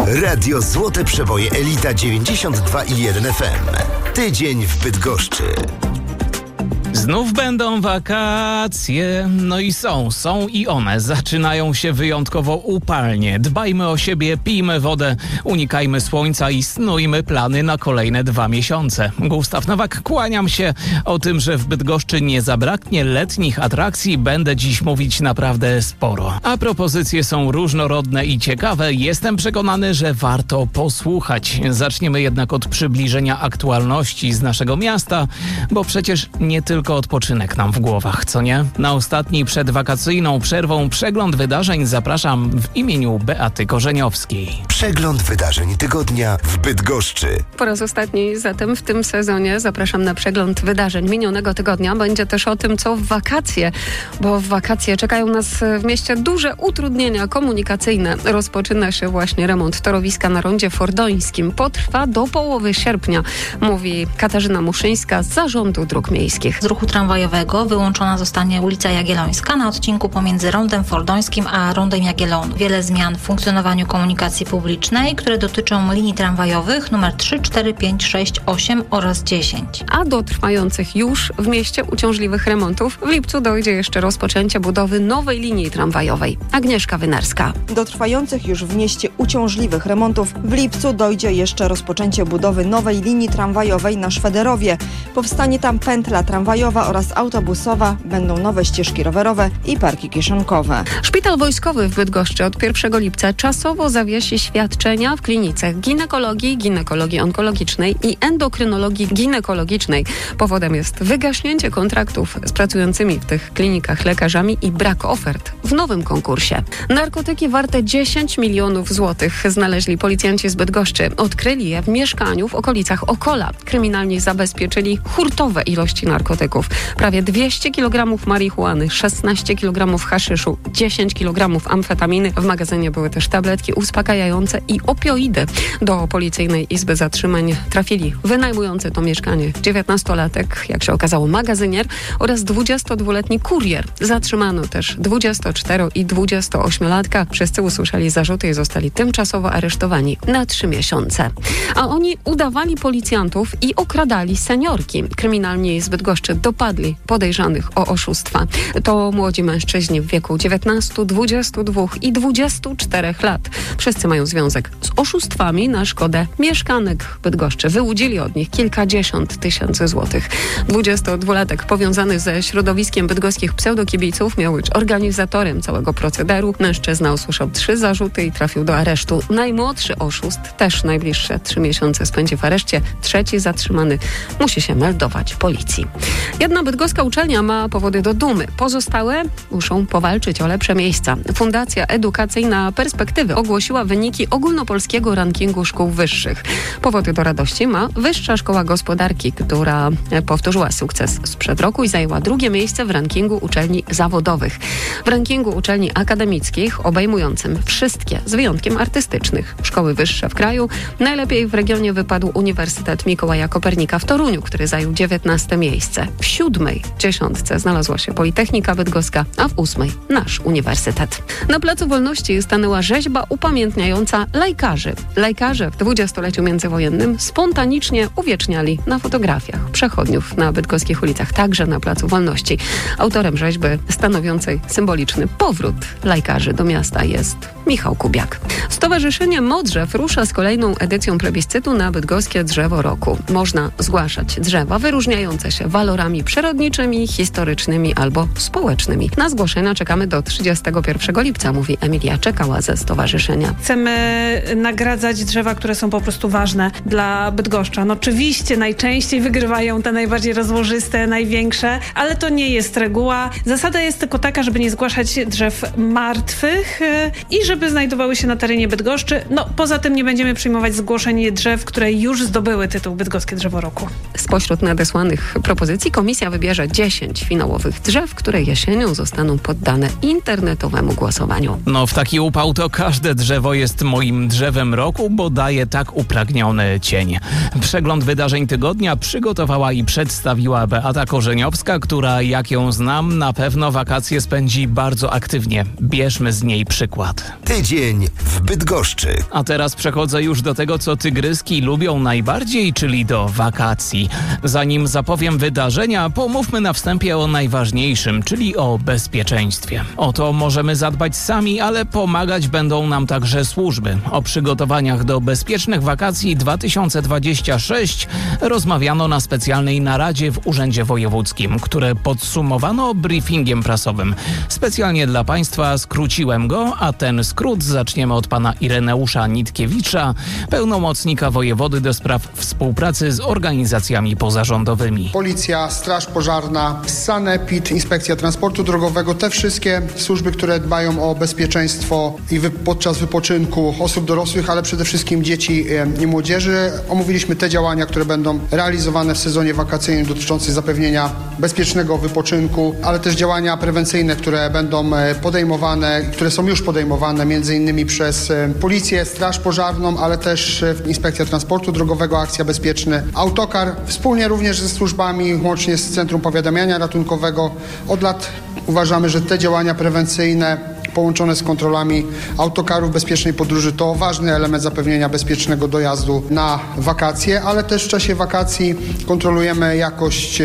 Radio Złote Przeboje Elita 92,1 FM. Tydzień w Bydgoszczy. Znów będą wakacje, no i są i one zaczynają się wyjątkowo upalnie. Dbajmy o siebie, pijmy wodę, unikajmy słońca i snujmy plany na kolejne 2 miesiące. Gustaw Nowak, kłaniam się. O tym, że w Bydgoszczy nie zabraknie letnich atrakcji, będę dziś mówić naprawdę sporo. A propozycje są różnorodne i ciekawe. Jestem przekonany, że warto posłuchać. Zaczniemy jednak od przybliżenia aktualności z naszego miasta, bo przecież nie tylko odpoczynek nam w głowach, co nie? Na ostatni przed wakacyjną przerwą przegląd wydarzeń zapraszam w imieniu Beaty Korzeniowskiej. Przegląd wydarzeń tygodnia w Bydgoszczy. Po raz ostatni zatem w tym sezonie zapraszam na przegląd wydarzeń minionego tygodnia. Będzie też o tym, co w wakacje, bo w wakacje czekają nas w mieście duże utrudnienia komunikacyjne. Rozpoczyna się właśnie remont torowiska na rondzie fordońskim. Potrwa do połowy sierpnia, mówi Katarzyna Muszyńska z Zarządu Dróg Miejskich. Z ruchu tramwajowego wyłączona zostanie ulica Jagiellońska na odcinku pomiędzy rondem fordońskim a rondem Jagiellonu. Wiele zmian w funkcjonowaniu komunikacji publicznej, które dotyczą linii tramwajowych numer 3, 4, 5, 6, 8 oraz 10. A do trwających już w mieście uciążliwych remontów w lipcu dojdzie jeszcze rozpoczęcie budowy nowej linii tramwajowej. Agnieszka Wynarska. Do trwających już w mieście uciążliwych remontów w lipcu dojdzie jeszcze rozpoczęcie budowy nowej linii tramwajowej na Szwederowie. Powstanie tam pętla tramwajowa oraz autobusowa, będą nowe ścieżki rowerowe i parki kieszonkowe. Szpital Wojskowy w Bydgoszczy od 1 lipca czasowo zawiesi świadczenia w klinikach ginekologii onkologicznej i endokrynologii ginekologicznej. Powodem jest wygaśnięcie kontraktów z pracującymi w tych klinikach lekarzami i brak ofert w nowym konkursie. Narkotyki warte 10 milionów złotych znaleźli policjanci z Bydgoszczy. Odkryli je w mieszkaniu w okolicach Okola. Kryminalni zabezpieczyli hurtowe ilości narkotyków. Prawie 200 kg marihuany, 16 kg haszyszu, 10 kg amfetaminy. W magazynie były też tabletki uspokajające i opioidy. Do policyjnej izby zatrzymań trafili wynajmujący to mieszkanie 19-latek, jak się okazało magazynier oraz 22-letni kurier. Zatrzymano też 24 i 28-latka. Wszyscy usłyszeli zarzuty i zostali tymczasowo aresztowani na 3 miesiące. A oni udawali policjantów i okradali seniorki. Kryminalni z Bydgoszczy dopadli podejrzanych o oszustwa. To młodzi mężczyźni w wieku 19, 22 i 24 lat. Wszyscy mają związek z oszustwami na szkodę mieszkanek Bydgoszczy. Wyłudzili od nich kilkadziesiąt tysięcy złotych. 22-latek powiązany ze środowiskiem bydgoskich pseudokibiców miał być organizatorem całego procederu. Mężczyzna usłyszał 3 zarzuty i trafił do aresztu. Najmłodszy oszust też najbliższe 3 miesiące spędzi w areszcie. Trzeci zatrzymany musi się meldować policji. Jedna bydgoska uczelnia ma powody do dumy. Pozostałe muszą powalczyć o lepsze miejsca. Fundacja Edukacyjna Perspektywy ogłosiła wyniki ogólnopolskiego rankingu szkół wyższych. Powody do radości ma Wyższa Szkoła Gospodarki, która powtórzyła sukces sprzed roku i zajęła 2. miejsce w rankingu uczelni zawodowych. W rankingu uczelni akademickich obejmującym wszystkie, z wyjątkiem artystycznych, szkoły wyższe w kraju, najlepiej w regionie wypadł Uniwersytet Mikołaja Kopernika w Toruniu, który zajął 19. miejsce. W 7. dziesiątce znalazła się Politechnika Bydgoska, a w 8. nasz uniwersytet. Na Placu Wolności stanęła rzeźba upamiętniająca lajkarzy. Lajkarze w 20-leciu międzywojennym spontanicznie uwieczniali na fotografiach przechodniów na bydgoskich ulicach, także na Placu Wolności. Autorem rzeźby stanowiącej symboliczny powrót lajkarzy do miasta jest Michał Kubiak. Stowarzyszenie Modrzew rusza z kolejną edycją plebiscytu na bydgoskie drzewo roku. Można zgłaszać drzewa wyróżniające się walorami przyrodniczymi, historycznymi albo społecznymi. Na zgłoszenia czekamy do 31 lipca, mówi Emilia Czekała ze stowarzyszenia. Chcemy nagradzać drzewa, które są po prostu ważne dla Bydgoszczan. Oczywiście najczęściej wygrywają te najbardziej rozłożyste, największe, ale to nie jest reguła. Zasada jest tylko taka, żeby nie zgłaszać drzew martwych i żeby znajdowały się na terenie Bydgoszczy. Poza tym nie będziemy przyjmować zgłoszeń drzew, które już zdobyły tytuł Bydgoskie Drzewo Roku. Spośród nadesłanych propozycji komisja komisja wybierze 10 finałowych drzew, które jesienią zostaną poddane internetowemu głosowaniu. No w taki upał to każde drzewo jest moim drzewem roku, bo daje tak upragniony cień. Przegląd wydarzeń tygodnia przygotowała i przedstawiła Beata Korzeniowska, która, jak ją znam, na pewno wakacje spędzi bardzo aktywnie. Bierzmy z niej przykład. Tydzień w Bydgoszczy. A teraz przechodzę już do tego, co tygryski lubią najbardziej, czyli do wakacji. Zanim zapowiem wydarzenia, pomówmy na wstępie o najważniejszym, czyli o bezpieczeństwie. O to możemy zadbać sami, ale pomagać będą nam także służby. O przygotowaniach do bezpiecznych wakacji 2026 rozmawiano na specjalnej naradzie w Urzędzie Wojewódzkim, które podsumowano briefingiem prasowym. Specjalnie dla Państwa skróciłem go, a ten skrót zaczniemy od pana Ireneusza Nitkiewicza, pełnomocnika wojewody do spraw współpracy z organizacjami pozarządowymi. Policja, Straż Pożarna, Sanepid, Inspekcja Transportu Drogowego, te wszystkie służby, które dbają o bezpieczeństwo i podczas wypoczynku osób dorosłych, ale przede wszystkim dzieci i młodzieży. Omówiliśmy te działania, które będą realizowane w sezonie wakacyjnym dotyczące zapewnienia bezpiecznego wypoczynku, ale też działania prewencyjne, które będą podejmowane, które są już podejmowane między innymi przez Policję, Straż Pożarną, ale też Inspekcja Transportu Drogowego, Akcja Bezpieczny Autokar, wspólnie również ze służbami, łącznie z Centrum Powiadamiania Ratunkowego. Od lat uważamy, że te działania prewencyjne połączone z kontrolami autokarów bezpiecznej podróży to ważny element zapewnienia bezpiecznego dojazdu na wakacje, ale też w czasie wakacji kontrolujemy jakość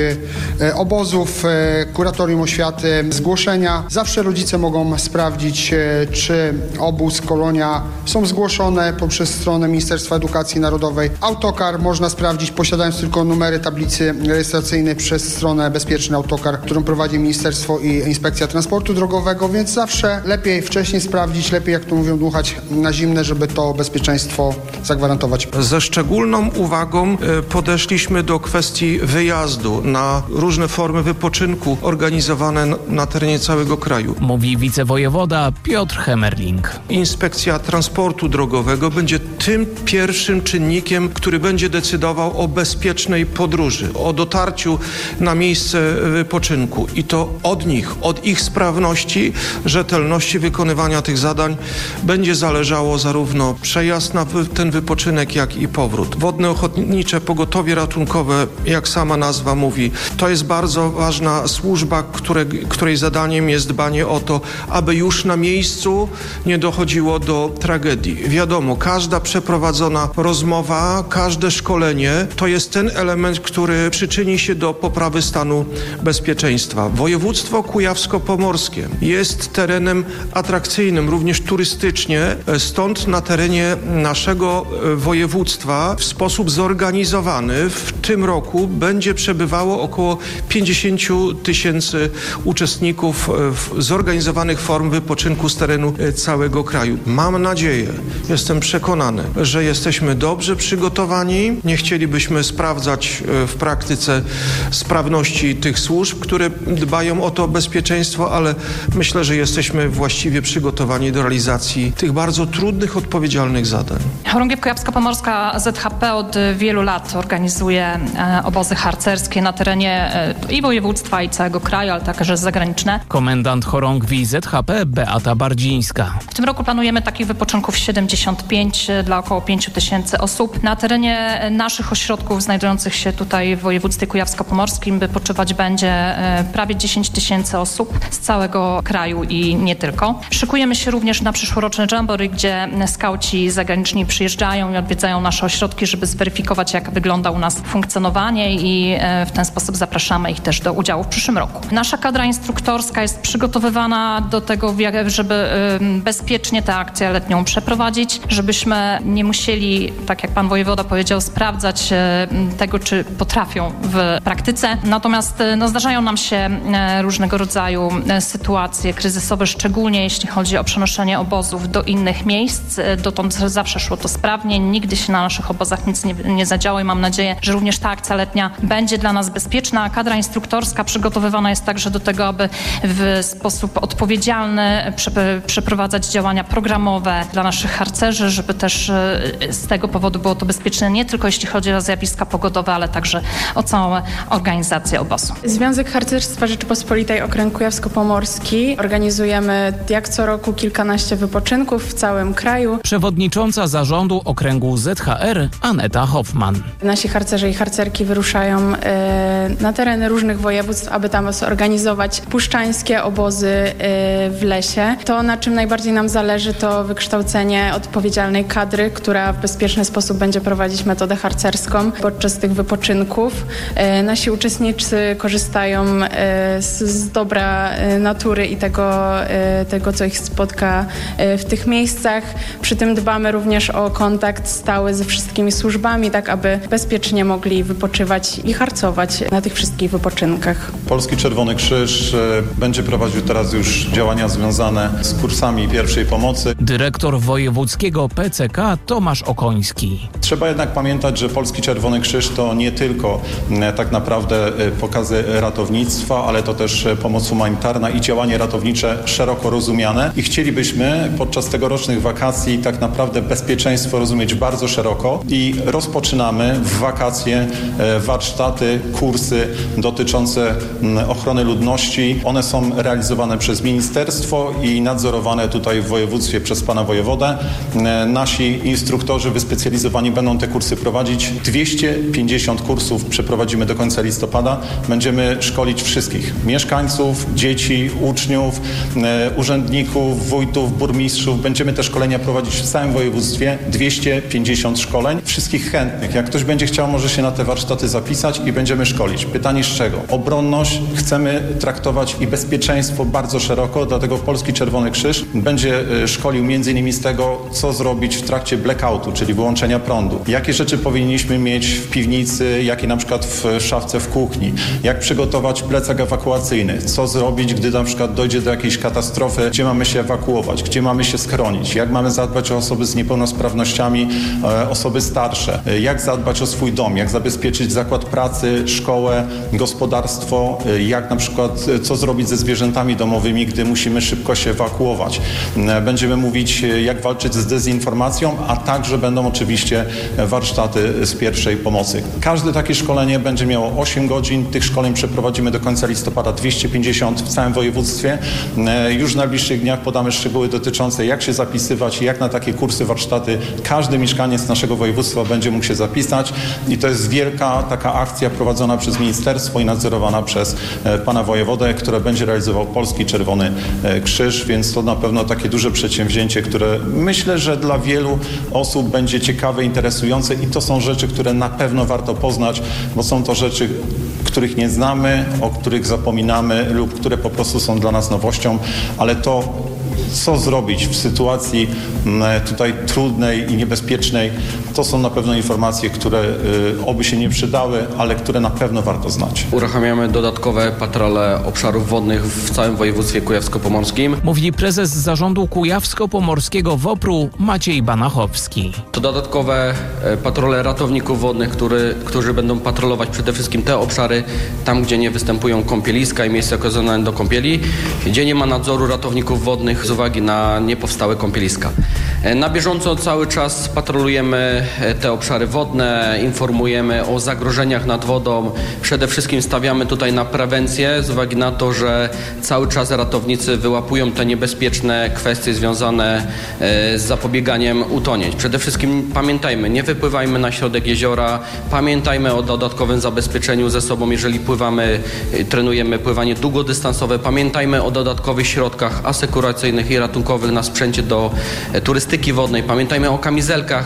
obozów, kuratorium oświaty, zgłoszenia. Zawsze rodzice mogą sprawdzić, czy obóz, kolonia są zgłoszone poprzez stronę Ministerstwa Edukacji Narodowej. Autokar można sprawdzić, posiadając tylko numery tablicy rejestracyjnej przez stronę Bezpieczny Autokar, którą prowadzi Ministerstwo i Inspekcja Transportu Drogowego, więc zawsze lepiej wcześniej sprawdzić, lepiej, jak to mówią, dmuchać na zimne, żeby to bezpieczeństwo zagwarantować. Ze szczególną uwagą podeszliśmy do kwestii wyjazdu na różne formy wypoczynku organizowane na terenie całego kraju. Mówi wicewojewoda Piotr Hemerling. Inspekcja Transportu Drogowego będzie tym pierwszym czynnikiem, który będzie decydował o bezpiecznej podróży, o dotarciu na miejsce wypoczynku i to od nich, od ich sprawności, rzetelności wykonywania tych zadań będzie zależało zarówno przejazd na ten wypoczynek, jak i powrót. Wodne Ochotnicze Pogotowie Ratunkowe, jak sama nazwa mówi, to jest bardzo ważna służba, której zadaniem jest dbanie o to, aby już na miejscu nie dochodziło do tragedii. Wiadomo, każda przeprowadzona rozmowa, każde szkolenie to jest ten element, który przyczyni się do poprawy stanu bezpieczeństwa. Województwo kujawsko-pomorskie jest terenem atrakcyjnym, również turystycznie, stąd na terenie naszego województwa w sposób zorganizowany w tym roku będzie przebywało około 50 000 uczestników zorganizowanych form wypoczynku z terenu całego kraju. Mam nadzieję, jestem przekonany, że jesteśmy dobrze przygotowani. Nie chcielibyśmy sprawdzać w praktyce sprawności tych służb, które dbają o to bezpieczeństwo, ale myślę, że jesteśmy właściwie przygotowani do realizacji tych bardzo trudnych, odpowiedzialnych zadań. Chorągiew Kujawsko-Pomorska ZHP od wielu lat organizuje obozy harcerskie na terenie i województwa, i całego kraju, ale także zagraniczne. Komendant chorągwi ZHP Beata Bardzińska. W tym roku planujemy takich wypoczynków 75 dla około 5 000 osób. Na terenie naszych ośrodków znajdujących się tutaj w województwie kujawsko-pomorskim wypoczywać będzie prawie 10 000 osób z całego kraju i nie tylko. Szykujemy się również na przyszłoroczne jamboree, gdzie skauci zagraniczni przyjeżdżają i odwiedzają nasze ośrodki, żeby zweryfikować, jak wygląda u nas funkcjonowanie i w ten sposób zapraszamy ich też do udziału w przyszłym roku. Nasza kadra instruktorska jest przygotowywana do tego, żeby bezpiecznie tę akcję letnią przeprowadzić, żebyśmy nie musieli, tak jak pan wojewoda powiedział, sprawdzać tego, czy potrafią w praktyce. Natomiast zdarzają nam się różnego rodzaju sytuacje kryzysowe, szczególnie szczególnie jeśli chodzi o przenoszenie obozów do innych miejsc. Dotąd zawsze szło to sprawnie, nigdy się na naszych obozach nic nie zadziało i mam nadzieję, że również ta akcja letnia będzie dla nas bezpieczna. Kadra instruktorska przygotowywana jest także do tego, aby w sposób odpowiedzialny przeprowadzać działania programowe dla naszych harcerzy, żeby też z tego powodu było to bezpieczne nie tylko jeśli chodzi o zjawiska pogodowe, ale także o całą organizację obozu. Związek Harcerstwa Rzeczypospolitej Okręg Kujawsko-Pomorski organizujemy jak co roku kilkanaście wypoczynków w całym kraju. Przewodnicząca zarządu okręgu ZHR Aneta Hoffman. Nasi harcerze i harcerki wyruszają na tereny różnych województw, aby tam zorganizować puszczańskie obozy w lesie. To, na czym najbardziej nam zależy, to wykształcenie odpowiedzialnej kadry, która w bezpieczny sposób będzie prowadzić metodę harcerską podczas tych wypoczynków. Nasi uczestnicy korzystają z dobra natury i tego, co ich spotka w tych miejscach. Przy tym dbamy również o kontakt stały ze wszystkimi służbami, tak aby bezpiecznie mogli wypoczywać i harcować na tych wszystkich wypoczynkach. Polski Czerwony Krzyż będzie prowadził teraz już działania związane z kursami pierwszej pomocy. Dyrektor wojewódzkiego PCK Tomasz Okoński. Trzeba jednak pamiętać, że Polski Czerwony Krzyż to nie tylko tak naprawdę pokazy ratownictwa, ale to też pomoc humanitarna i działanie ratownicze szeroko rozumiane. I chcielibyśmy podczas tegorocznych wakacji tak naprawdę bezpieczeństwo rozumieć bardzo szeroko i rozpoczynamy w wakacje warsztaty, kursy dotyczące ochrony ludności. One są realizowane przez ministerstwo i nadzorowane tutaj w województwie przez pana wojewodę. Nasi instruktorzy wyspecjalizowani będą te kursy prowadzić. 250 kursów przeprowadzimy do końca listopada. Będziemy szkolić wszystkich mieszkańców, dzieci, uczniów, urzędników, wójtów, burmistrzów. Będziemy te szkolenia prowadzić w całym województwie. 250 szkoleń. Wszystkich chętnych. Jak ktoś będzie chciał, może się na te warsztaty zapisać i będziemy szkolić. Pytanie z czego? Obronność chcemy traktować i bezpieczeństwo bardzo szeroko, dlatego Polski Czerwony Krzyż będzie szkolił m.in. z tego, co zrobić w trakcie blackoutu, czyli wyłączenia prądu. Jakie rzeczy powinniśmy mieć w piwnicy, jakie na przykład w szafce w kuchni. Jak przygotować plecak ewakuacyjny. Co zrobić, gdy na przykład dojdzie do jakiejś katastrofy, gdzie mamy się ewakuować, gdzie mamy się schronić. Jak mamy zadbać o osoby z niepełnosprawnościami, osoby starsze. Jak zadbać o swój dom, jak zabezpieczyć zakład pracy, szkołę, gospodarstwo. Jak na przykład, co zrobić ze zwierzętami domowymi, gdy musimy szybko się ewakuować. Będziemy mówić, jak walczyć z dezinformacją, a także będą oczywiście warsztaty z pierwszej pomocy. Każde takie szkolenie będzie miało 8 godzin. Tych szkoleń przeprowadzimy do końca listopada 250 w całym województwie. Już w najbliższych dniach podamy szczegóły dotyczące, jak się zapisywać i jak na takie kursy, warsztaty każdy mieszkaniec naszego województwa będzie mógł się zapisać. I to jest wielka taka akcja prowadzona przez ministerstwo i nadzorowana przez pana wojewodę, które będzie realizował Polski Czerwony Krzyż, więc to na pewno takie duże przedsięwzięcie, które myślę, że dla wielu osób będzie ciekawe, interesujące i to są rzeczy, które na pewno warto poznać, bo są to rzeczy, których nie znamy, o których zapominamy lub które po prostu są dla nas nowością, ale to, co zrobić w sytuacji tutaj trudnej i niebezpiecznej, to są na pewno informacje, które oby się nie przydały, ale które na pewno warto znać. Uruchamiamy dodatkowe patrole obszarów wodnych w całym województwie kujawsko-pomorskim. Mówi prezes zarządu kujawsko-pomorskiego WOPR-u Maciej Banachowski. To dodatkowe patrole ratowników wodnych, którzy będą patrolować przede wszystkim te obszary, tam gdzie nie występują kąpieliska i miejsca okazane do kąpieli, gdzie nie ma nadzoru ratowników wodnych z uwagi na niepowstałe kąpieliska. Na bieżąco cały czas patrolujemy te obszary wodne, informujemy o zagrożeniach nad wodą. Przede wszystkim stawiamy tutaj na prewencję z uwagi na to, że cały czas ratownicy wyłapują te niebezpieczne kwestie związane z zapobieganiem utonięć. Przede wszystkim pamiętajmy, nie wypływajmy na środek jeziora, pamiętajmy o dodatkowym zabezpieczeniu ze sobą, jeżeli pływamy, trenujemy pływanie długodystansowe, pamiętajmy o dodatkowych środkach asekuracyjnych i ratunkowych na sprzęcie do turystyki wodnej, pamiętajmy o kamizelkach.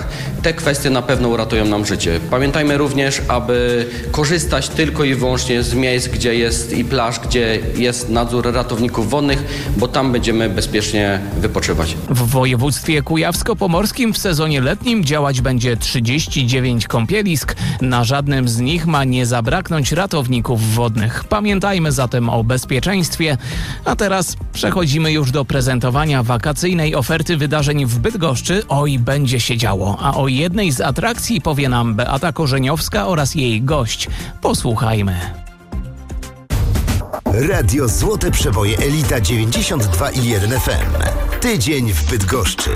te kwestie na pewno uratują nam życie. Pamiętajmy również, aby korzystać tylko i wyłącznie z miejsc, gdzie jest i plaż, gdzie jest nadzór ratowników wodnych, bo tam będziemy bezpiecznie wypoczywać. W województwie kujawsko-pomorskim w sezonie letnim działać będzie 39 kąpielisk. Na żadnym z nich ma nie zabraknąć ratowników wodnych. Pamiętajmy zatem o bezpieczeństwie. A teraz przechodzimy już do prezentowania wakacyjnej oferty wydarzeń w Bydgoszczy. Oj, będzie się działo. A o jednej z atrakcji powie nam Beata Korzeniowska oraz jej gość. Posłuchajmy. Radio Złote Przeboje Elita 92,1 FM. Tydzień w Bydgoszczy.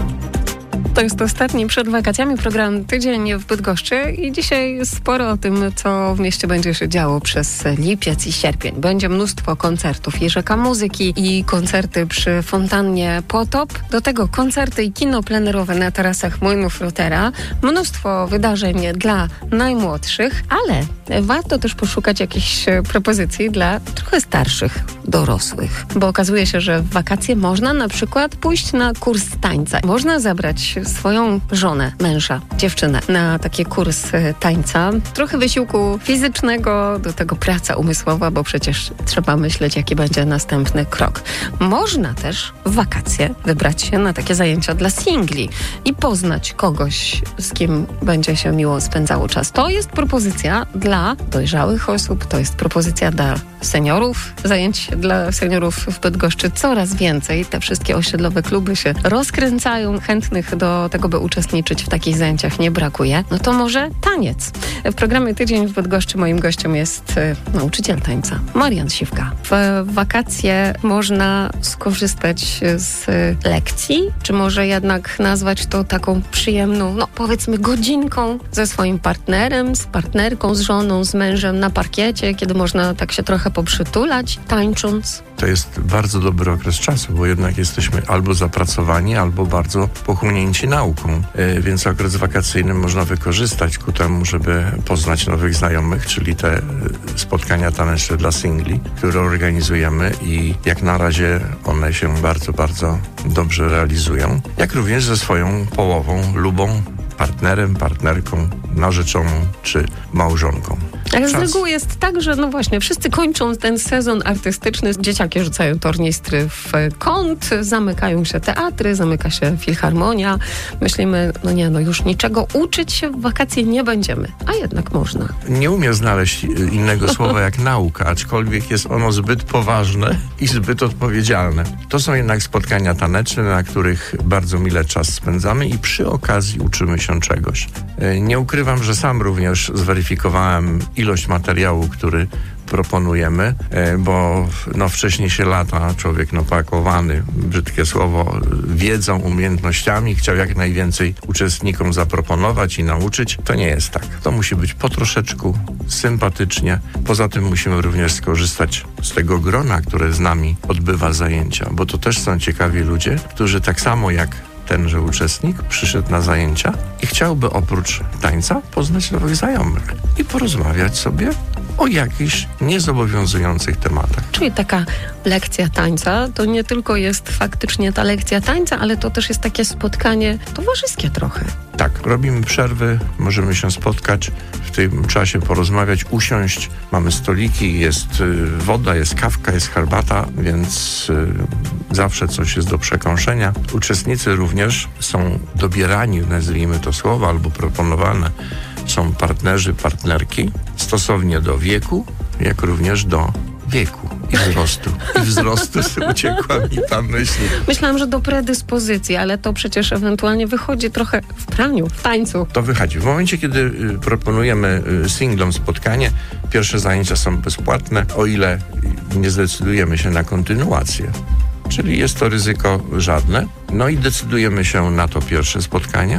To jest ostatni przed wakacjami program Tydzień w Bydgoszczy i dzisiaj sporo o tym, co w mieście będzie się działo przez lipiec i sierpień. Będzie mnóstwo koncertów i Rzeka Muzyki i koncerty przy fontannie Potop. Do tego koncerty i kino plenerowe na tarasach Młynów Rotera. Mnóstwo wydarzeń dla najmłodszych, ale warto też poszukać jakichś propozycji dla trochę starszych dorosłych. Bo okazuje się, że w wakacje można na przykład pójść na kurs tańca. Można zabrać swoją żonę, męża, dziewczynę na taki kurs tańca. Trochę wysiłku fizycznego, do tego praca umysłowa, bo przecież trzeba myśleć, jaki będzie następny krok. Można też w wakacje wybrać się na takie zajęcia dla singli i poznać kogoś, z kim będzie się miło spędzało czas. To jest propozycja dla dojrzałych osób, to jest propozycja dla seniorów. Zajęć dla seniorów w Bydgoszczy coraz więcej. Te wszystkie osiedlowe kluby się rozkręcają. Chętnych do tego, by uczestniczyć w takich zajęciach nie brakuje. No to może taniec. W programie Tydzień w Bydgoszczy moim gościem jest nauczyciel tańca Marian Siwka. W wakacje można skorzystać z lekcji, czy może jednak nazwać to taką przyjemną, powiedzmy godzinką ze swoim partnerem, z partnerką, z żoną, z mężem na parkiecie, kiedy można tak się trochę poprzytulać, tańcząc. To jest bardzo dobry okres czasu, bo jednak jesteśmy albo zapracowani, albo bardzo pochłonięci nauką. Więc okres wakacyjny można wykorzystać ku temu, żeby poznać nowych znajomych, czyli te spotkania taneczne dla singli, które organizujemy i jak na razie one się bardzo, bardzo dobrze realizują. Jak również ze swoją połową, lubą, partnerem, partnerką, narzeczoną czy małżonką. Ale z reguły jest tak, że właśnie wszyscy kończą ten sezon artystyczny. Dzieciaki rzucają tornistry w kąt, zamykają się teatry, zamyka się filharmonia. Myślimy, już niczego uczyć się w wakacje nie będziemy, a jednak można. Nie umiem znaleźć innego słowa jak nauka, aczkolwiek jest ono zbyt poważne i zbyt odpowiedzialne. To są jednak spotkania taneczne, na których bardzo mile czas spędzamy i przy okazji uczymy się czegoś. Nie ukrywam, że sam również zweryfikowałem ilość materiału, który proponujemy, bo wcześniejsze lata człowiek napakowany, brzydkie słowo, wiedzą, umiejętnościami, chciał jak najwięcej uczestnikom zaproponować i nauczyć. To nie jest tak. To musi być po troszeczku, sympatycznie. Poza tym musimy również skorzystać z tego grona, które z nami odbywa zajęcia, bo to też są ciekawi ludzie, którzy tak samo jak tenże uczestnik przyszedł na zajęcia i chciałby oprócz tańca poznać nowych znajomych i porozmawiać sobie o jakichś niezobowiązujących tematach. Czyli taka lekcja tańca to nie tylko jest faktycznie ta lekcja tańca, ale to też jest takie spotkanie towarzyskie trochę. Tak, robimy przerwy, możemy się spotkać, w tym czasie porozmawiać, usiąść. Mamy stoliki, jest woda, jest kawka, jest herbata, więc zawsze coś jest do przekąszenia. Uczestnicy również są dobierani, nazwijmy to słowo, albo proponowane. Są partnerzy, partnerki stosownie do wieku, jak również do wieku i wzrostu. I wzrostu uciekła mi ta myśl. Myślałam, że do predyspozycji, ale to przecież ewentualnie wychodzi trochę w praniu, w tańcu. To wychodzi. W momencie, kiedy proponujemy singlom spotkanie, pierwsze zajęcia są bezpłatne, o ile nie zdecydujemy się na kontynuację. Czyli jest to ryzyko żadne. No i decydujemy się na to pierwsze spotkanie.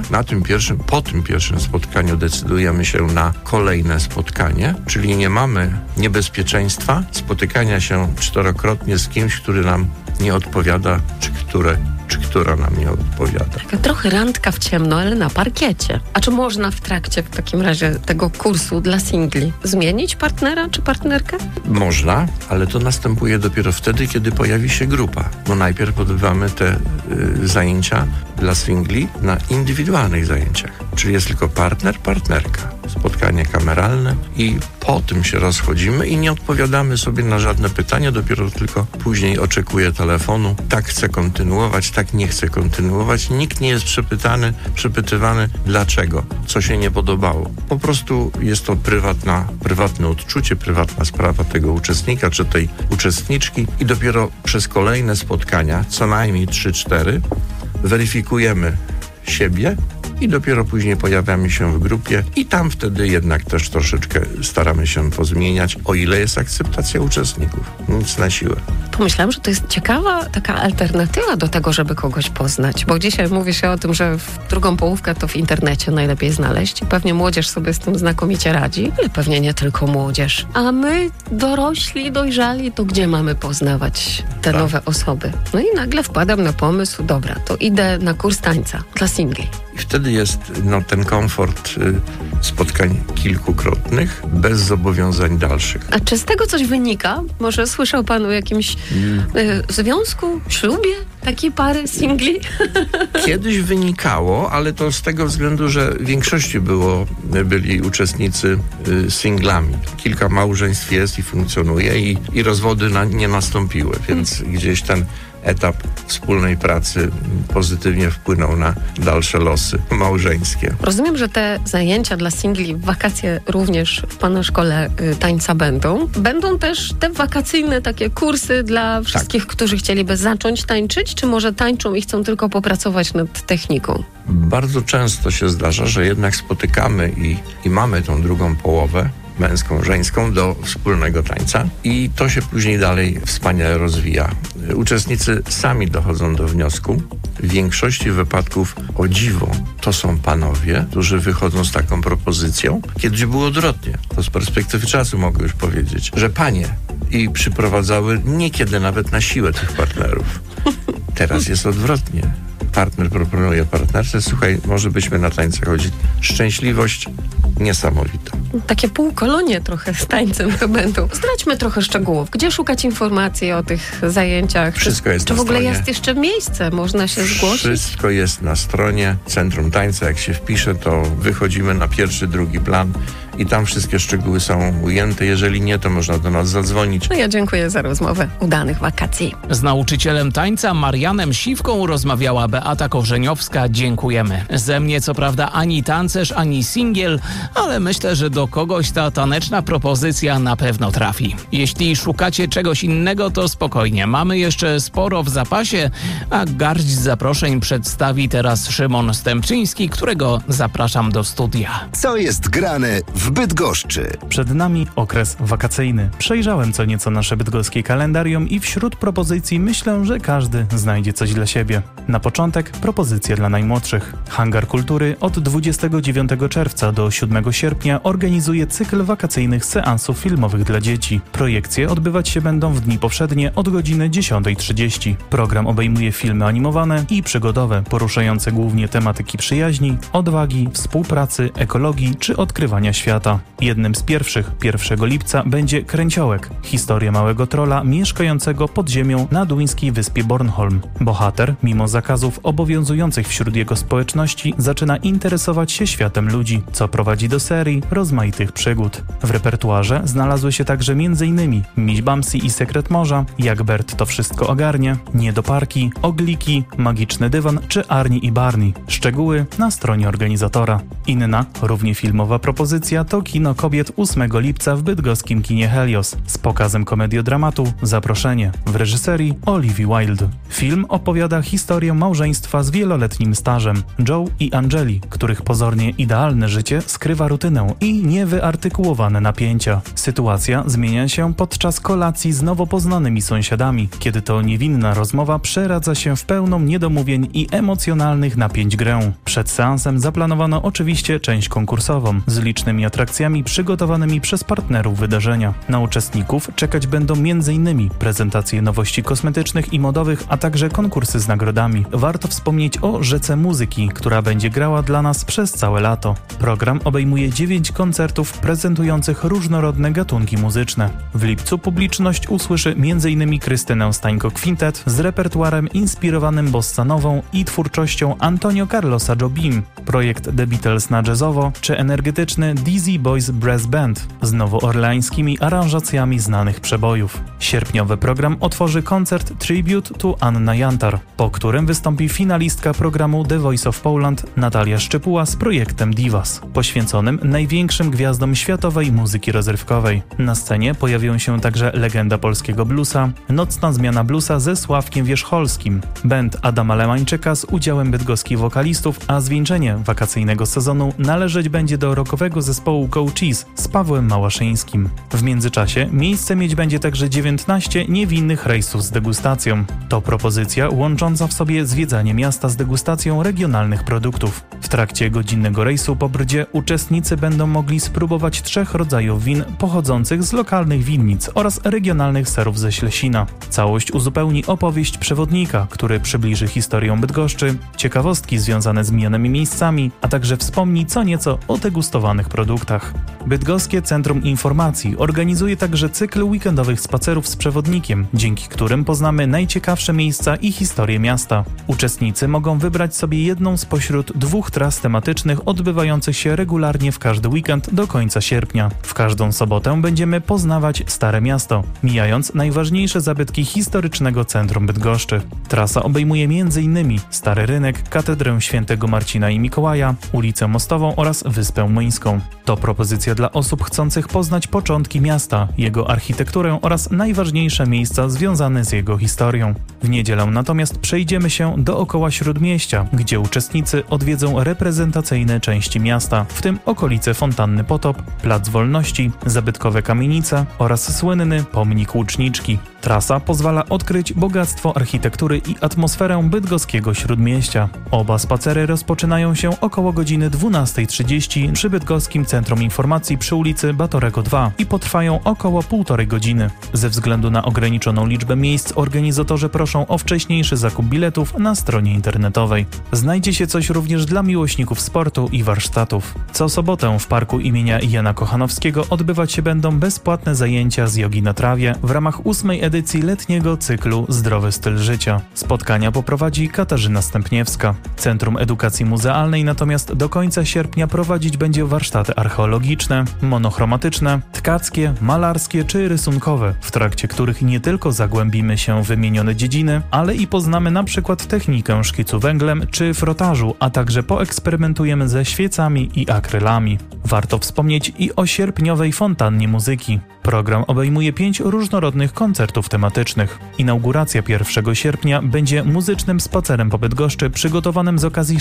Po tym pierwszym spotkaniu decydujemy się na kolejne spotkanie, czyli nie mamy niebezpieczeństwa spotykania się czterokrotnie z kimś, który nam nie odpowiada, czy która nam nie odpowiada. Taka trochę randka w ciemno, ale na parkiecie. A czy można w trakcie w takim razie tego kursu dla singli zmienić partnera czy partnerkę? Można, ale to następuje dopiero wtedy, kiedy pojawi się grupa. Bo najpierw odbywamy te zajęcia dla singli na indywidualnych zajęciach. Czyli jest tylko partner, partnerka. Spotkanie kameralne i po tym się rozchodzimy i nie odpowiadamy sobie na żadne pytania, dopiero tylko później oczekuję telefonu. Tak chcę kontynuować, tak nie chcę kontynuować. Nikt nie jest przepytywany dlaczego, co się nie podobało. Po prostu jest to prywatne odczucie, prywatna sprawa tego uczestnika czy tej uczestniczki i dopiero przez kolejne spotkania, co najmniej 3-4, weryfikujemy siebie i dopiero później pojawiamy się w grupie i tam wtedy jednak też troszeczkę staramy się pozmieniać, o ile jest akceptacja uczestników. Nic na siłę. Pomyślałam, że to jest ciekawa taka alternatywa do tego, żeby kogoś poznać, bo dzisiaj mówi się o tym, że drugą połówkę to w internecie najlepiej znaleźć i pewnie młodzież sobie z tym znakomicie radzi, ale pewnie nie tylko młodzież. A my, dorośli, dojrzali, to gdzie mamy poznawać te nowe osoby? No i nagle wpadam na pomysł, dobra, to idę na kurs tańca dla singli. I wtedy jest ten komfort spotkań kilkukrotnych, bez zobowiązań dalszych. A czy z tego coś wynika? Może słyszał pan o jakimś związku, ślubie takiej pary singli? Kiedyś wynikało, ale to z tego względu, że w większości byli uczestnicy singlami. Kilka małżeństw jest i funkcjonuje i rozwody nie nastąpiły, więc gdzieś ten etap wspólnej pracy pozytywnie wpłynął na dalsze losy małżeńskie. Rozumiem, że te zajęcia dla singli w wakacje również w pana szkole tańca będą. Będą też te wakacyjne takie kursy dla wszystkich, którzy chcieliby zacząć tańczyć, czy może tańczą i chcą tylko popracować nad techniką? Bardzo często się zdarza, że jednak spotykamy i mamy tą drugą połowę, męską, żeńską, do wspólnego tańca i to się później dalej wspaniale rozwija. Uczestnicy sami dochodzą do wniosku, w większości wypadków, o dziwo, to są panowie, którzy wychodzą z taką propozycją. Kiedyś było odwrotnie. To z perspektywy czasu mogę już powiedzieć, że panie i przyprowadzały niekiedy nawet na siłę tych partnerów. Teraz jest odwrotnie. Partner proponuje partnerce, słuchaj, może byśmy na tańce chodzić. Szczęśliwość niesamowita. Takie półkolonie trochę z tańcem będą. Zdradźmy trochę szczegółów. Gdzie szukać informacji o tych zajęciach? Wszystko jest czy na w ogóle stronie. Jest jeszcze miejsce? Można się zgłosić? Wszystko jest na stronie Centrum Tańca. Jak się wpisze, to wychodzimy na pierwszy, drugi plan i tam wszystkie szczegóły są ujęte. Jeżeli nie, to można do nas zadzwonić. No ja dziękuję za rozmowę. Udanych wakacji. Z nauczycielem tańca Marianem Siwką rozmawiała Beata Korzeniowska. Dziękujemy. Ze mnie co prawda ani tancerz, ani singiel, ale myślę, że do kogoś ta taneczna propozycja na pewno trafi. Jeśli szukacie czegoś innego, to spokojnie. Mamy jeszcze sporo w zapasie, a garść zaproszeń przedstawi teraz Szymon Stępczyński, którego zapraszam do studia. Co jest grane w Bydgoszczy? Przed nami okres wakacyjny. Przejrzałem co nieco nasze bydgoskie kalendarium i wśród propozycji myślę, że każdy znajdzie coś dla siebie. Na początek propozycje dla najmłodszych. Hangar Kultury od 29 czerwca do 7 sierpnia organizuje cykl wakacyjnych seansów filmowych dla dzieci. Projekcje odbywać się będą w dni powszednie od godziny 10:30. Program obejmuje filmy animowane i przygodowe, poruszające głównie tematyki przyjaźni, odwagi, współpracy, ekologii czy odkrywania świata. Jednym z pierwszych, 1 lipca, będzie Kręciołek. Historia małego trola mieszkającego pod ziemią na duńskiej wyspie Bornholm. Bohater, mimo zakazów obowiązujących wśród jego społeczności, zaczyna interesować się światem ludzi, co prowadzi do serii rozmaitych przygód. W repertuarze znalazły się także m.in. Miś Bamsi i Sekret Morza, Jak Bert to wszystko ogarnie, Niedoparki, Ogliki, Magiczny dywan czy Arni i Barney. Szczegóły na stronie organizatora. Inna, równie filmowa propozycja to Kino Kobiet 8 lipca w bydgoskim kinie Helios z pokazem komediodramatu Zaproszenie w reżyserii Olivia Wilde. Film opowiada historię małżeństwa z wieloletnim stażem, Joe i Angeli, których pozornie idealne życie skrywa rutynę i niewyartykułowane napięcia. Sytuacja zmienia się podczas kolacji z nowo poznanymi sąsiadami, kiedy to niewinna rozmowa przeradza się w pełną niedomówień i emocjonalnych napięć grę. Przed seansem zaplanowano oczywiście część konkursową z licznymi atrakcjami przygotowanymi przez partnerów wydarzenia. Na uczestników czekać będą m.in. prezentacje nowości kosmetycznych i modowych, a także konkursy z nagrodami. Warto wspomnieć o Rzece Muzyki, która będzie grała dla nas przez całe lato. Program obejmuje 9 koncertów prezentujących różnorodne gatunki muzyczne. W lipcu publiczność usłyszy m.in. Krystynę Stańko Quintet z repertuarem inspirowanym bossa nową i twórczością Antonio Carlosa Jobim, projekt The Beatles na jazzowo, czy energetyczny Dizzy Boys Brass Band z nowoorleańskimi aranżacjami znanych przebojów. Sierpniowy program otworzy koncert Tribute to Anna Jantar, po którym wystąpi finalistka programu The Voice of Poland Natalia Szczypuła z projektem Divas, poświęconym największym gwiazdom światowej muzyki rozrywkowej. Na scenie pojawią się także legenda polskiego bluesa, nocna zmiana bluesa ze Sławkiem Wierzcholskim, band Adama Lemańczyka z udziałem bydgoskich wokalistów, a zwieńczenie wakacyjnego sezonu należeć będzie do rockowego zespołu Go Cheese z Pawłem Małaszyńskim. W międzyczasie miejsce mieć będzie także 19 niewinnych rejsów z degustacją. To propozycja łącząca w sobie zwiedzanie miasta z degustacją regionalnych produktów. W trakcie godzinnego rejsu po Brdzie uczestnicy będą mogli spróbować 3 rodzajów win pochodzących z lokalnych winnic oraz regionalnych serów ze Ślesina. Całość uzupełni opowieść przewodnika, który przybliży historię Bydgoszczy, ciekawostki związane z mijanymi miejscami, a także wspomni co nieco o degustowanych produktach. Bydgoskie Centrum Informacji organizuje także cykl weekendowych spacerów z przewodnikiem, dzięki którym poznamy najciekawsze miejsca i historię miasta. Uczestnicy mogą wybrać sobie jedną spośród 2 tras tematycznych odbywających się regularnie w każdy weekend do końca sierpnia. W każdą sobotę będziemy poznawać Stare Miasto, mijając najważniejsze zabytki historycznego centrum Bydgoszczy. Trasa obejmuje m.in. Stary Rynek, Katedrę Świętego Marcina i Mikołaja, ulicę Mostową oraz Wyspę Młyńską. To propozycja dla osób chcących poznać początki miasta, jego architekturę oraz najważniejsze miejsca związane z jego historią. W niedzielę natomiast przejdziemy się dookoła Śródmieścia, gdzie uczestnicy odwiedzą reprezentacyjne części miasta, w tym okolice Fontanny Potop, Plac Wolności, zabytkowe kamienice oraz słynny pomnik Łuczniczki. Trasa pozwala odkryć bogactwo architektury i atmosferę bydgoskiego Śródmieścia. Oba spacery rozpoczynają się około godziny 12:30 przy Bydgoskim Centrum Informacji przy ulicy Batorego 2 i potrwają około 1,5 godziny. Ze względu na ograniczoną liczbę miejsc organizatorzy proszą o wcześniejszy zakup biletów na stronie internetowej. Znajdzie się coś również dla miłośników sportu i warsztatów. Co sobotę w parku imienia Jana Kochanowskiego odbywać się będą bezpłatne zajęcia z jogi na trawie w ramach 8. edycji letniego cyklu Zdrowy styl życia. Spotkania poprowadzi Katarzyna Stępniewska. Centrum Edukacji Muzealnej natomiast do końca sierpnia prowadzić będzie warsztaty archeologiczne, monochromatyczne, tkackie, malarskie czy rysunkowe, w trakcie których nie tylko zagłębimy się w wymienione dziedziny, ale i poznamy na przykład technikę szkicu węglem czy frotażu, a także poeksperymentujemy ze świecami i akrylami. Warto wspomnieć i o sierpniowej fontannie muzyki. Program obejmuje 5 różnorodnych koncertów tematycznych. Inauguracja 1 sierpnia będzie muzycznym spacerem po Bydgoszczy przygotowanym z okazji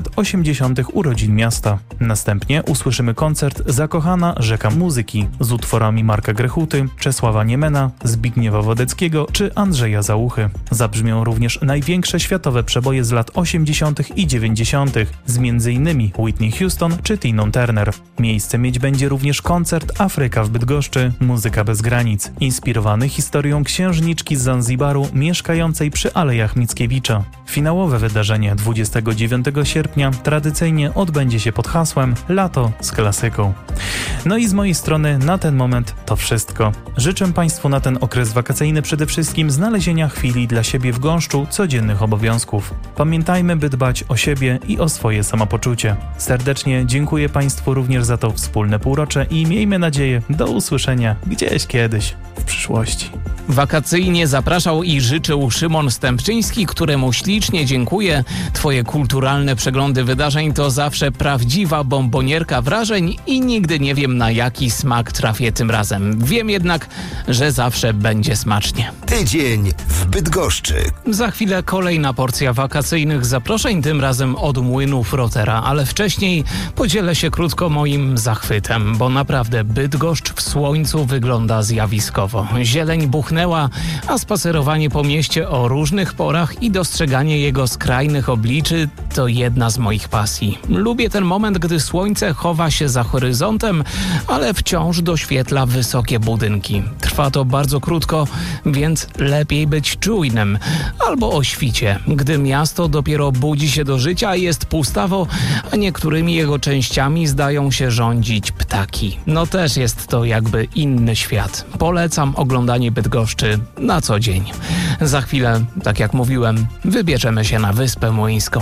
680. urodzin miasta. Następnie usłyszymy koncert Zakochana Rzeka Muzyki z utworami Marka Grechuty, Czesława Niemena, Zbigniewa Wodeckiego czy Andrzeja Załuchy. Zabrzmią również największe światowe przeboje z lat 80. i 90. z m.in. Whitney Houston czy Tiną Turner. Miejsce mieć będzie również koncert Afryka w Bydgoszczy, Muzyka bez granic, inspirowany historią księżniczki z Zanzibaru mieszkającej przy Alejach Mickiewicza. Finałowe wydarzenie 29 sierpnia tradycyjnie odbędzie się pod hasłem Lato z klasyką. No i z mojej strony na ten moment to wszystko. Życzę Państwu na ten okres wakacyjny przede wszystkim znalezienia chwili dla siebie w gąszczu codziennych obowiązków. Pamiętajmy, by dbać o siebie i o swoje samopoczucie. Serdecznie dziękuję Państwu również za to wspólne półrocze i miejmy nadzieję do usłyszenia gdzieś kiedyś w przyszłości. Wakacyjnie zapraszał i życzył Szymon Stępczyński, któremu ślicznie dziękuję. Twoje kulturalne przeglądy wydarzeń to zawsze prawdziwa bombonierka wrażeń i nigdy nie wiem, na jaki smak trafię tym razem. Wiem jednak, że zawsze będzie smacznie. Tydzień w Bydgoszczy. Za chwilę kolejna porcja wakacyjnych zaproszeń, tym razem od Młynów Rotera, ale wcześniej podzielę się krótko moim zachwytem, bo naprawdę Bydgoszcz w słońcu wygląda zjawiskowo. Zieleń buchnęła zniknęła, a spacerowanie po mieście o różnych porach i dostrzeganie jego skrajnych obliczy to jedna z moich pasji. Lubię ten moment, gdy słońce chowa się za horyzontem, ale wciąż doświetla wysokie budynki. Trwa to bardzo krótko, więc lepiej być czujnym. Albo o świcie, gdy miasto dopiero budzi się do życia, jest pustawo, a niektórymi jego częściami zdają się rządzić ptaki. No też jest to jakby inny świat. Polecam oglądanie Bydgoszczy na co dzień. Za chwilę, tak jak mówiłem, wybierzemy się na Wyspę Młyńską.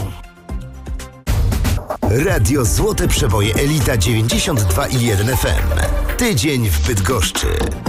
Radio Złote Przeboje Elita 92,1 FM. Tydzień w Bydgoszczy.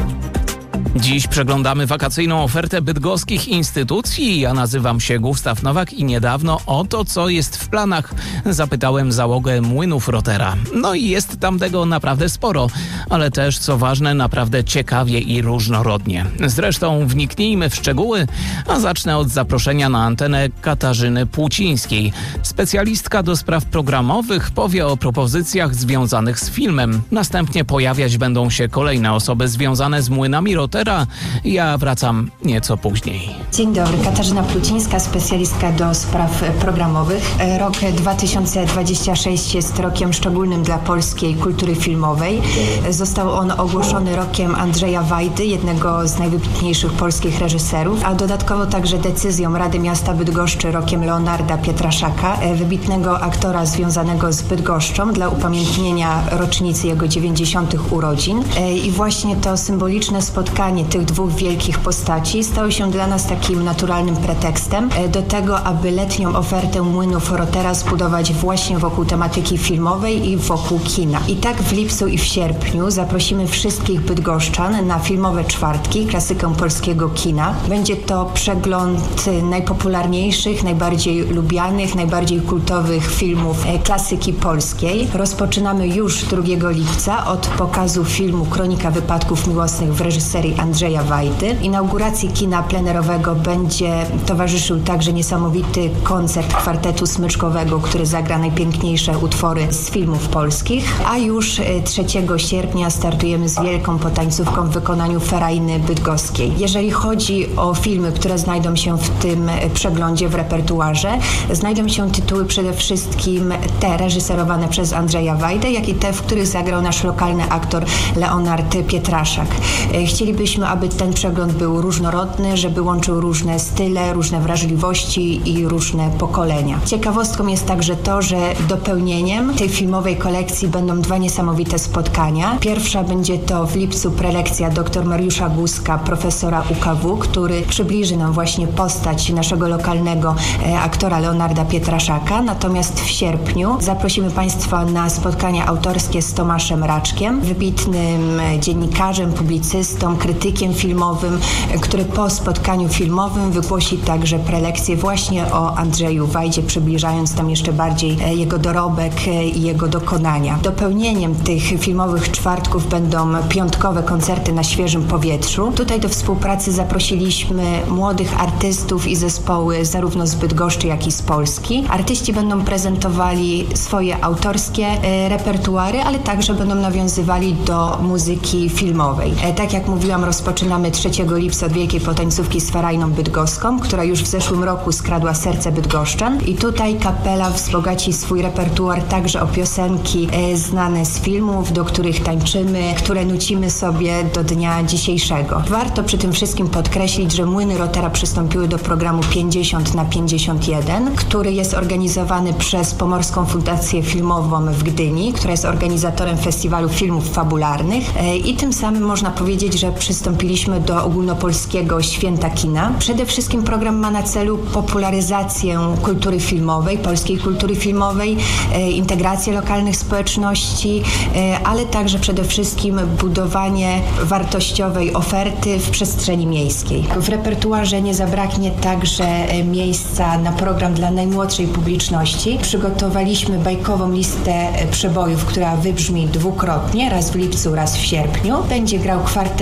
Dziś przeglądamy wakacyjną ofertę bydgoskich instytucji. Ja nazywam się Gustaw Nowak i niedawno o to, co jest w planach, zapytałem załogę Młynów Rotera. No i jest tam tego naprawdę sporo, ale też, co ważne, naprawdę ciekawie i różnorodnie. Zresztą wniknijmy w szczegóły, a zacznę od zaproszenia na antenę Katarzyny Płucińskiej. Specjalistka do spraw programowych powie o propozycjach związanych z filmem. Następnie pojawiać będą się kolejne osoby związane z Młynami Rotera. Ja wracam nieco później. Dzień dobry, Katarzyna Płucińska, specjalistka do spraw programowych. Rok 2026 jest rokiem szczególnym dla polskiej kultury filmowej. Został on ogłoszony rokiem Andrzeja Wajdy, jednego z najwybitniejszych polskich reżyserów, a dodatkowo także decyzją Rady Miasta Bydgoszczy rokiem Leonarda Pietraszaka, wybitnego aktora związanego z Bydgoszczą, dla upamiętnienia rocznicy jego 90. urodzin. I właśnie to symboliczne spotkanie tych dwóch wielkich postaci stało się dla nas takim naturalnym pretekstem do tego, aby letnią ofertę Młynów Rotera zbudować właśnie wokół tematyki filmowej i wokół kina. I tak w lipcu i w sierpniu zaprosimy wszystkich bydgoszczan na filmowe czwartki, klasykę polskiego kina. Będzie to przegląd najpopularniejszych, najbardziej lubianych, najbardziej kultowych filmów klasyki polskiej. Rozpoczynamy już 2 lipca od pokazu filmu Kronika wypadków miłosnych w reżyserii Andrzeja Wajdy. Inauguracji kina plenerowego będzie towarzyszył także niesamowity koncert kwartetu smyczkowego, który zagra najpiękniejsze utwory z filmów polskich. A już 3 sierpnia startujemy z wielką potańcówką w wykonaniu Ferajny Bydgoskiej. Jeżeli chodzi o filmy, które znajdą się w tym przeglądzie w repertuarze, znajdą się tytuły przede wszystkim te reżyserowane przez Andrzeja Wajdę, jak i te, w których zagrał nasz lokalny aktor Leonard Pietraszak. Chcielibyśmy, aby ten przegląd był różnorodny, żeby łączył różne style, różne wrażliwości i różne pokolenia. Ciekawostką jest także to, że dopełnieniem tej filmowej kolekcji będą 2 niesamowite spotkania. Pierwsza będzie to w lipcu prelekcja dr Mariusza Guzka, profesora UKW, który przybliży nam właśnie postać naszego lokalnego aktora Leonarda Pietraszaka. Natomiast w sierpniu zaprosimy Państwa na spotkania autorskie z Tomaszem Raczkiem, wybitnym dziennikarzem, publicystą, krytykiem filmowym, który po spotkaniu filmowym wygłosi także prelekcję właśnie o Andrzeju Wajdzie, przybliżając tam jeszcze bardziej jego dorobek i jego dokonania. Dopełnieniem tych filmowych czwartków będą piątkowe koncerty na świeżym powietrzu. Tutaj do współpracy zaprosiliśmy młodych artystów i zespoły zarówno z Bydgoszczy, jak i z Polski. Artyści będą prezentowali swoje autorskie repertuary, ale także będą nawiązywali do muzyki filmowej. Tak jak mówiłam, rozpoczynamy 3 lipca od Wielkiej Potańcówki z Ferajną Bydgoską, która już w zeszłym roku skradła serce bydgoszczan. I tutaj kapela wzbogaci swój repertuar także o piosenki znane z filmów, do których tańczymy, które nucimy sobie do dnia dzisiejszego. Warto przy tym wszystkim podkreślić, że Młyny Rotera przystąpiły do programu 50/51, który jest organizowany przez Pomorską Fundację Filmową w Gdyni, która jest organizatorem Festiwalu Filmów Fabularnych i tym samym można powiedzieć, że przystąpiliśmy do ogólnopolskiego Święta Kina. Przede wszystkim program ma na celu popularyzację kultury filmowej, polskiej kultury filmowej, integrację lokalnych społeczności, ale także przede wszystkim budowanie wartościowej oferty w przestrzeni miejskiej. W repertuarze nie zabraknie także miejsca na program dla najmłodszej publiczności. Przygotowaliśmy bajkową listę przebojów, która wybrzmi dwukrotnie, raz w lipcu, raz w sierpniu. Będzie grał kwartet smyczkowy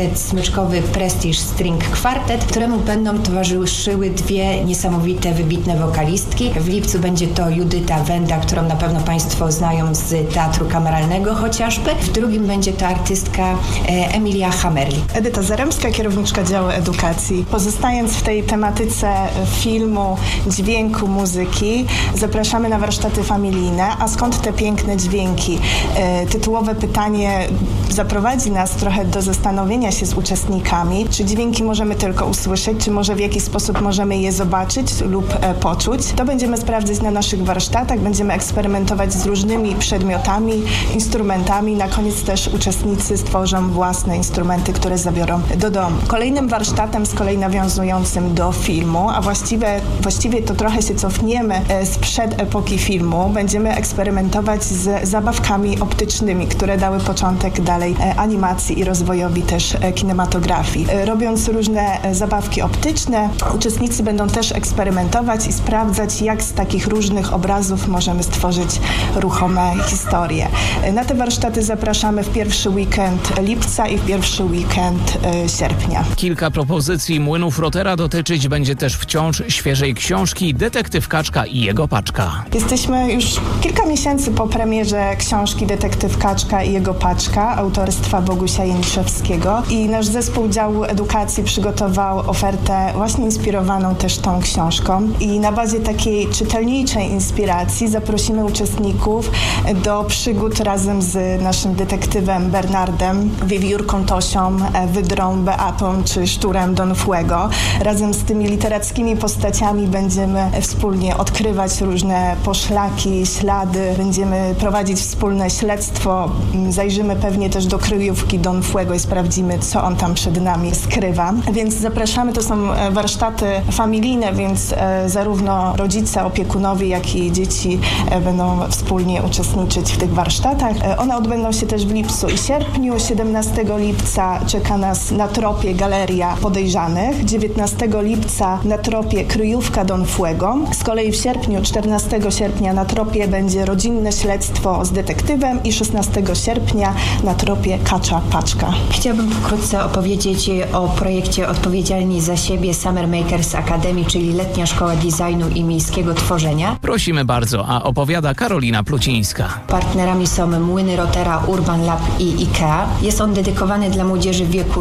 beczkowy Prestige String Quartet, któremu będą towarzyszyły dwie niesamowite, wybitne wokalistki. W lipcu będzie to Judyta Wenda, którą na pewno Państwo znają z Teatru Kameralnego chociażby. W drugim będzie to artystka Emilia Hamerli. Edyta Zaremska, kierowniczka działu edukacji. Pozostając w tej tematyce filmu, dźwięku, muzyki, zapraszamy na warsztaty familijne. A skąd te piękne dźwięki? Tytułowe pytanie zaprowadzi nas trochę do zastanowienia się z uczestnikami, czy dźwięki możemy tylko usłyszeć, czy może w jakiś sposób możemy je zobaczyć lub poczuć. To będziemy sprawdzać na naszych warsztatach, będziemy eksperymentować z różnymi przedmiotami, instrumentami. Na koniec też uczestnicy stworzą własne instrumenty, które zabiorą do domu. Kolejnym warsztatem, z kolei nawiązującym do filmu, a właściwie to trochę się cofniemy sprzed epoki filmu, będziemy eksperymentować z zabawkami optycznymi, które dały początek dalej animacji i rozwojowi też kinematografii. Robiąc różne zabawki optyczne, uczestnicy będą też eksperymentować i sprawdzać, jak z takich różnych obrazów możemy stworzyć ruchome historie. Na te warsztaty zapraszamy w pierwszy weekend lipca i w pierwszy weekend sierpnia. Kilka propozycji Młynów Rotera dotyczyć będzie też wciąż świeżej książki Detektyw Kaczka i jego paczka. Jesteśmy już kilka miesięcy po premierze książki Detektyw Kaczka i jego paczka autorstwa Bogusia Jędrzejewskiego i nasz zespół działu edukacji przygotował ofertę właśnie inspirowaną też tą książką i na bazie takiej czytelniczej inspiracji zaprosimy uczestników do przygód razem z naszym detektywem Bernardem, wiewiórką Tosią, wydrą Beatą czy szczurem Don Fuego. Razem z tymi literackimi postaciami będziemy wspólnie odkrywać różne poszlaki, ślady, będziemy prowadzić wspólne śledztwo, zajrzymy pewnie też do kryjówki Don Fuego i sprawdzimy, co on tam przed nami skrywa. Więc zapraszamy, to są warsztaty familijne, więc zarówno rodzice, opiekunowie, jak i dzieci będą wspólnie uczestniczyć w tych warsztatach. One odbędą się też w lipcu i sierpniu. 17 lipca czeka nas na tropie Galeria Podejrzanych. 19 lipca na tropie Kryjówka Don Fuego. Z kolei w sierpniu, 14 sierpnia na tropie będzie Rodzinne Śledztwo z detektywem i 16 sierpnia na tropie Kacza Paczka. Chciałabym pokrótce opowiedzieć o projekcie Odpowiedzialni za siebie Summer Makers Academy, czyli letnia szkoła designu i miejskiego tworzenia. Prosimy bardzo, a opowiada Karolina Plucińska. Partnerami są Młyny Rotera, Urban Lab i IKEA. Jest on dedykowany dla młodzieży w wieku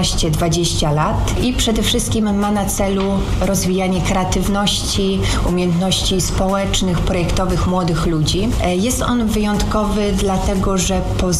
16-20 lat i przede wszystkim ma na celu rozwijanie kreatywności, umiejętności społecznych, projektowych młodych ludzi. Jest on wyjątkowy dlatego, że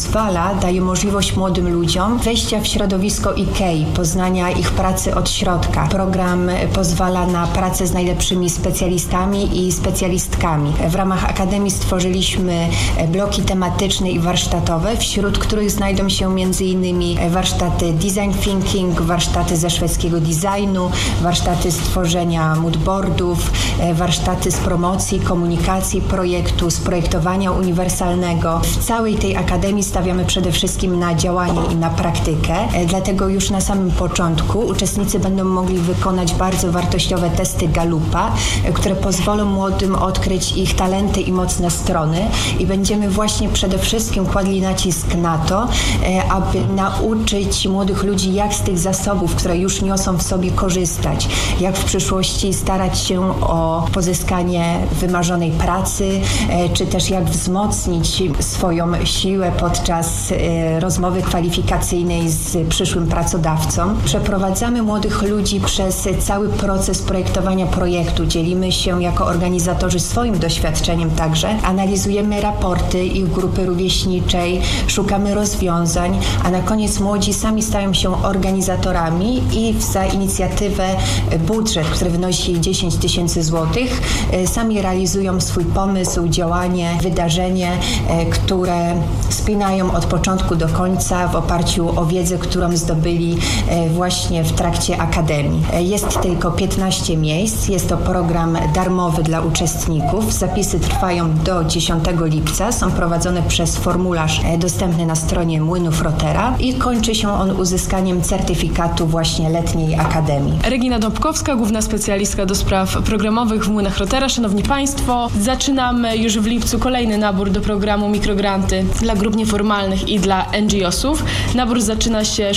daje możliwość młodym ludziom wejścia w środowisko IKEA, poznania ich pracy od środka. Program pozwala na pracę z najlepszymi specjalistami i specjalistkami. W ramach Akademii stworzyliśmy bloki tematyczne i warsztatowe, wśród których znajdą się m.in. warsztaty design thinking, warsztaty ze szwedzkiego designu, warsztaty z tworzenia moodboardów, warsztaty z promocji, komunikacji projektu, z projektowania uniwersalnego. W całej tej Akademii stawiamy przede wszystkim na działanie i na praktykę, dlatego już na samym początku uczestnicy będą mogli wykonać bardzo wartościowe testy Gallupa, które pozwolą młodym odkryć ich talenty i mocne strony i będziemy właśnie przede wszystkim kładli nacisk na to, aby nauczyć młodych ludzi, jak z tych zasobów, które już niosą w sobie, korzystać, jak w przyszłości starać się o pozyskanie wymarzonej pracy, czy też jak wzmocnić swoją siłę podczas rozmowy kwalifikacyjnej z przyszłym pracodawcą. Przeprowadzamy młodych ludzi przez cały proces projektowania projektu. Dzielimy się jako organizatorzy swoim doświadczeniem także. Analizujemy raporty ich grupy rówieśniczej, szukamy rozwiązań, a na koniec młodzi sami stają się organizatorami i za inicjatywę budżet, który wynosi 10 000 złotych, sami realizują swój pomysł, działanie, wydarzenie, które spinają od początku do końca w oparciu o wiedzę, którą zdobyli właśnie w trakcie Akademii. Jest tylko 15 miejsc, jest to program darmowy dla uczestników. Zapisy trwają do 10 lipca, są prowadzone przez formularz dostępny na stronie Młynów Rotera i kończy się on uzyskaniem certyfikatu właśnie letniej Akademii. Regina Dąbkowska, główna specjalistka do spraw programowych w Młynach Rotera. Szanowni Państwo, zaczynamy już w lipcu kolejny nabór do programu Mikrogranty dla grup nieformalnych i dla NGO-sów. Nabór zaczyna się 6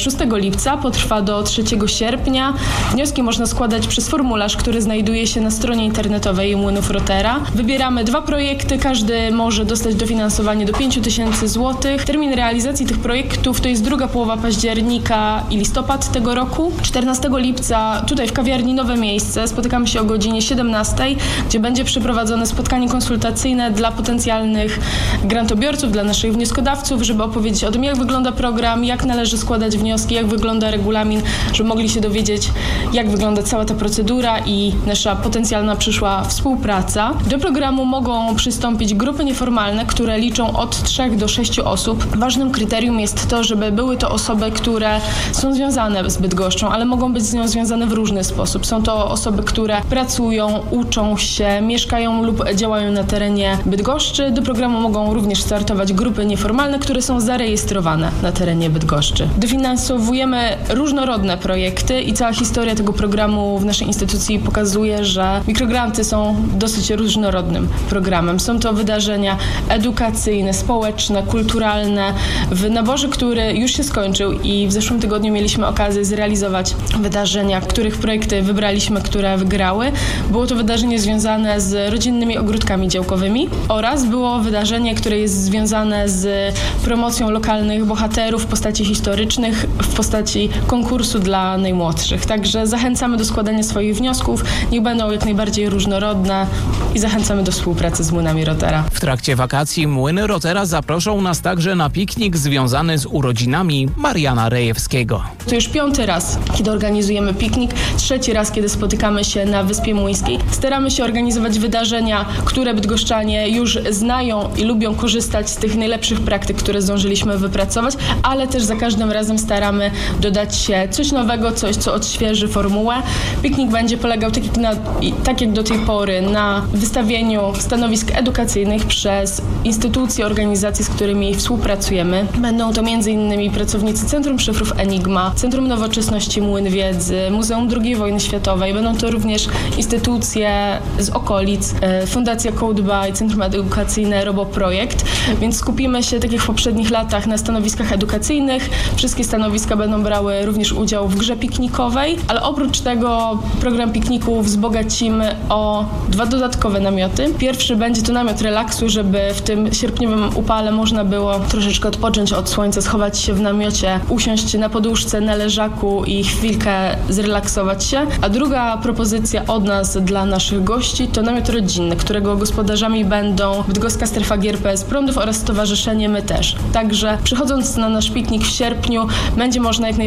6 lipca, potrwa do 3 sierpnia. Wnioski można składać przez formularz, który znajduje się na stronie internetowej Młynów Rotera. Wybieramy 2 projekty, każdy może dostać dofinansowanie do 5 000 zł. Termin realizacji tych projektów to jest druga połowa października i listopad tego roku. 14 lipca tutaj w kawiarni Nowe Miejsce spotykamy się o godzinie 17, gdzie będzie przeprowadzone spotkanie konsultacyjne dla potencjalnych grantobiorców, dla naszych wnioskodawców, żeby opowiedzieć o tym, jak wygląda program, jak należy składać wnioski, jak wygląda regulamin, żeby mogli się dowiedzieć, jak wygląda cała ta procedura i nasza potencjalna przyszła współpraca. Do programu mogą przystąpić grupy nieformalne, które liczą od 3 do 6 osób. Ważnym kryterium jest to, żeby były to osoby, które są związane z Bydgoszczą, ale mogą być z nią związane w różny sposób. Są to osoby, które pracują, uczą się, mieszkają lub działają na terenie Bydgoszczy. Do programu mogą również startować grupy nieformalne, które są zarejestrowane na terenie Bydgoszczy. Dofinansowujemy różnorodne projekty i cała historia tego programu w naszej instytucji pokazuje, że mikrogranty są dosyć różnorodnym programem. Są to wydarzenia edukacyjne, społeczne, kulturalne. W naborze, który już się skończył i w zeszłym tygodniu mieliśmy okazję zrealizować wydarzenia, których projekty wybraliśmy, które wygrały. Było to wydarzenie związane z rodzinnymi ogródkami działkowymi oraz było wydarzenie, które jest związane z promocją lokalnych bohaterów w postaci historycznych, w postaci konkursu dla najmłodszych. Także zachęcamy do składania swoich wniosków, niech będą jak najbardziej różnorodne i zachęcamy do współpracy z Młynami Rotera. W trakcie wakacji Młyny Rotera zaproszą nas także na piknik związany z urodzinami Mariana Rejewskiego. To już 5. raz, kiedy organizujemy piknik, 3. raz, kiedy spotykamy się na Wyspie Młyńskiej. Staramy się organizować wydarzenia, które bydgoszczanie już znają i lubią korzystać z tych najlepszych praktyk, które zdążyliśmy wypracować, ale też za każdym razem staramy dodać się coś nowego, coś, co odświeży formułę. Piknik będzie polegał, tak jak do tej pory, na wystawieniu stanowisk edukacyjnych przez instytucje, organizacje, z którymi współpracujemy. Będą to m.in. pracownicy Centrum Szyfrów Enigma, Centrum Nowoczesności Młyn Wiedzy, Muzeum II Wojny Światowej. Będą to również instytucje z okolic, Fundacja CodeBuy, Centrum Edukacyjne RoboProjekt, więc skupimy się, tak jak w poprzednich latach, na stanowiskach edukacyjnych. Wszystkie stanowiska będą brały również udział w grze piknikowej, ale oprócz tego program pikników wzbogacimy o 2 dodatkowe namioty. Pierwszy będzie to namiot relaksu, żeby w tym sierpniowym upale można było troszeczkę odpocząć od słońca, schować się w namiocie, usiąść na poduszce, na leżaku i chwilkę zrelaksować się. A druga propozycja od nas dla naszych gości to namiot rodzinny, którego gospodarzami będą Bydgoska Strefa Gier PS Prądów oraz Stowarzyszenie My Też. Także przychodząc na nasz piknik w sierpniu będzie można jak najbardziej